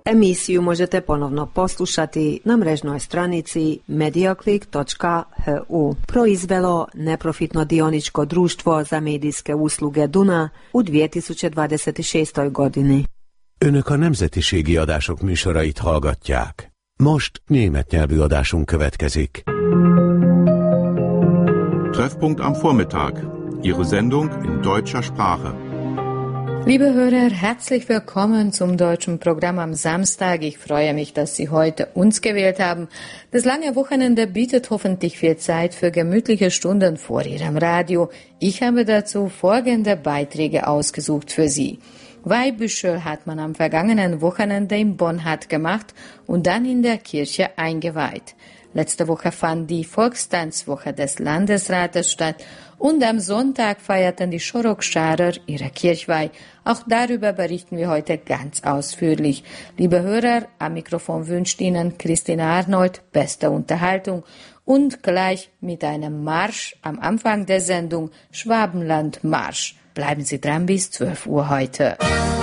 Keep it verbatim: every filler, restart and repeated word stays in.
Emisiju možete ponovno poslušati na mrežnoj stranici mediaclick točka h u. Proizvelo neprofitno dioničko društvo za medijske usluge Duna u dvije tisuće dvadeset šestoj godini. Önök a nemzetiségi adások műsorait hallgatják. Most német nyelvű adásunk következik. Treffpunkt am Vormittag. Ihre Sendung in deutscher Sprache. Liebe Hörer, herzlich willkommen zum deutschen Programm am Samstag. Ich freue mich, dass Sie heute uns gewählt haben. Das lange Wochenende bietet hoffentlich viel Zeit für gemütliche Stunden vor Ihrem Radio. Ich habe dazu folgende Beiträge ausgesucht für Sie. Weihbüschel hat man am vergangenen Wochenende in Bonn gemacht und dann in der Kirche eingeweiht. Letzte Woche fand die Volkstanzwoche des Landesrates statt und am Sonntag feierten die Schorok-Scharer ihre Kirchweih. Auch darüber berichten wir heute ganz ausführlich. Liebe Hörer, am Mikrofon wünscht Ihnen Christina Arnold beste Unterhaltung und gleich mit einem Marsch am Anfang der Sendung Schwabenland Marsch. Bleiben Sie dran bis zwölf Uhr heute.